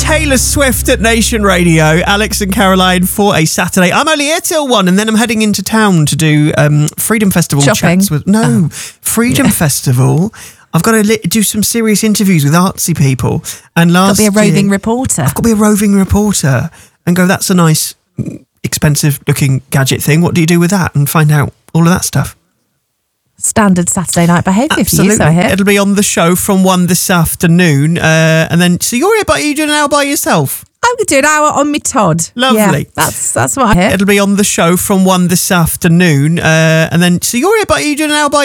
Taylor Swift at Nation Radio. Alex and Caroline for a Saturday. I'm only here till 1 and then I'm heading into town to do Freedom Festival shopping. chats with... Freedom Festival. I've got to do some serious interviews with artsy people. And last Got to be a roving reporter. I've got to be a roving reporter and go, that's a nice, expensive looking gadget thing. What do you do with that? And find out all of that stuff. Standard Saturday night behaviour for you, so I hear. It'll be on the show from 1 this afternoon. And then, so you're here, but you doing an hour by yourself? I'm going to do an hour on me Todd. Lovely. Yeah, that's what I hear. It'll be on the show from 1 this afternoon. And then, so you're here, but you doing an hour by